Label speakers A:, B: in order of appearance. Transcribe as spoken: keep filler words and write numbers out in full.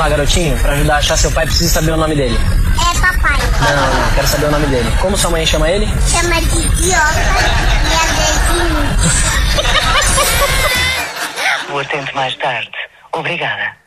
A: lá, garotinho. Pra ajudar a achar seu pai, precisa saber o nome dele.
B: É papai.
A: Não, não, quero saber o nome dele. Como sua mãe chama ele?
B: Chama de idiota e às vezes...
C: Vou atento mais tarde. Obrigada.